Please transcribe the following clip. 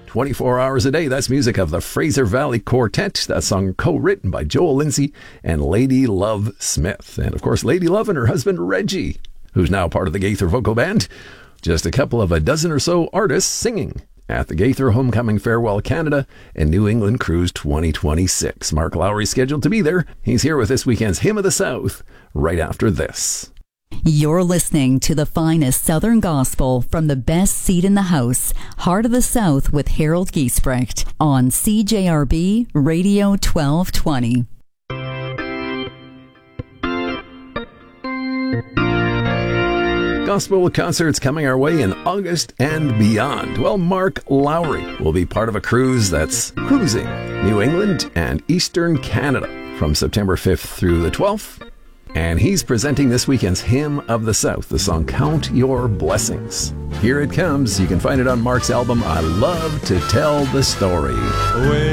24 hours a day. That's music of the Fraser Valley Quartet. That song co-written by Joel Lindsay and Lady Love Smith. And of course, Lady Love and her husband Reggie, who's now part of the Gaither Vocal Band. Just a couple of a dozen or so artists singing at the Gaither Homecoming Farewell Canada and New England Cruise 2026. Mark Lowry's scheduled to be there. He's here with this weekend's Hymn of the South right after this. You're listening to the finest Southern gospel from the best seat in the house, Heart of the South with Harold Giesbrecht on CJRB Radio 1220. Gospel concerts coming our way in August and beyond. Well, Mark Lowry will be part of a cruise that's cruising New England and Eastern Canada from September 5th through the 12th. And he's presenting this weekend's Hymn of the South, the song Count Your Blessings. Here it comes. You can find it on Mark's album, I Love to Tell the Story.